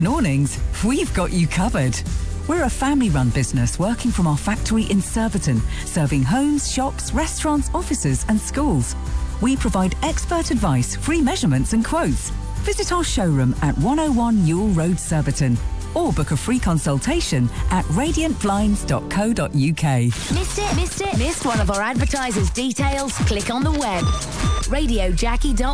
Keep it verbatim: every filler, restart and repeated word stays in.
Awnings, we've got you covered. We're a family-run business working from our factory in Surbiton, serving homes, shops, restaurants, offices and schools. We provide expert advice, free measurements and quotes. Visit our showroom at one oh one Newell Road, Surbiton, or book a free consultation at radiant blinds dot co dot uk. Missed it? Missed it? Missed one of our advertisers' details? Click on the web. radio jackie dot com